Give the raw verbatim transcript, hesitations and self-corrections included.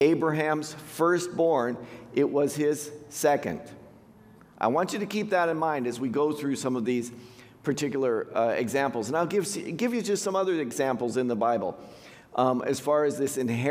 Abraham's firstborn, it was his second. I want you to keep that in mind as we go through some of these particular uh, examples. And I'll give, give you just some other examples in the Bible um, as far as this inheritance.